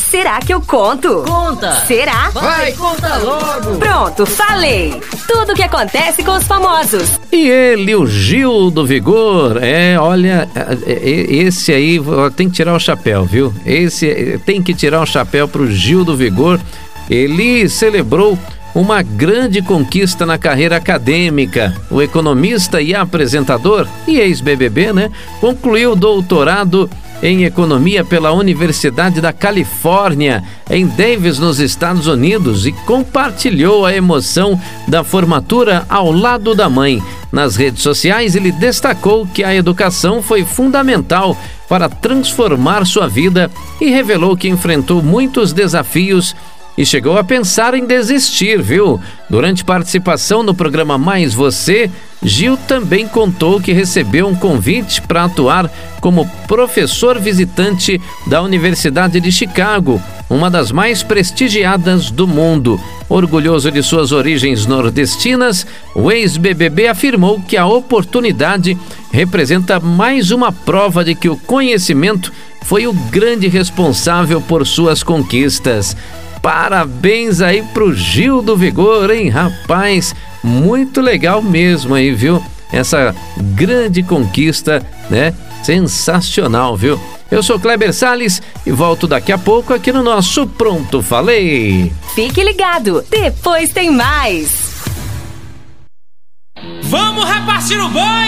Será que eu conto? Conta! Será? Vai, conta logo! Pronto, falei! Tudo o que acontece com os famosos. E ele, o Gil do Vigor, olha, esse aí tem que tirar o chapéu, viu? Esse tem que tirar o chapéu pro Gil do Vigor. Ele celebrou uma grande conquista na carreira acadêmica. O economista e apresentador, e ex-BBB, né? Concluiu o doutorado em economia pela Universidade da Califórnia, em Davis, nos Estados Unidos, e compartilhou a emoção da formatura ao lado da mãe. Nas redes sociais, ele destacou que a educação foi fundamental para transformar sua vida e revelou que enfrentou muitos desafios e chegou a pensar em desistir, viu? Durante participação no programa Mais Você, Gil também contou que recebeu um convite para atuar como professor visitante da Universidade de Chicago, uma das mais prestigiadas do mundo. Orgulhoso de suas origens nordestinas, o ex-BBB afirmou que a oportunidade representa mais uma prova de que o conhecimento foi o grande responsável por suas conquistas. Parabéns aí pro Gil do Vigor, hein, rapaz? Muito legal mesmo aí, viu? Essa grande conquista, né? Sensacional, viu? Eu sou Kleber Salles e volto daqui a pouco aqui no nosso Pronto Falei. Fique ligado, depois tem mais. Vamos repartir o boi!